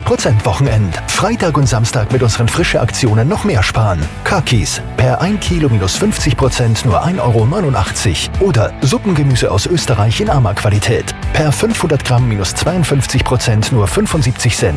50% Wochenend. Freitag und Samstag mit unseren frische Aktionen noch mehr sparen. Kakis, per 1 Kilo minus 50% nur 1,89 €. Oder Suppengemüse aus Österreich in Ama-Qualität. Per 500 Gramm minus 52% nur 75 Cent.